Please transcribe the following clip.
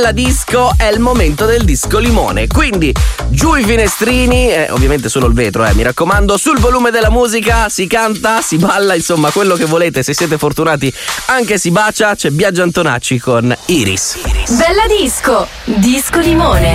La disco è il momento del disco limone, quindi giù i finestrini, ovviamente solo il vetro, mi raccomando, sul volume della musica, si canta, si balla, insomma quello che volete, se siete fortunati anche si bacia. C'è Biagio Antonacci con Iris. Bella disco, disco limone.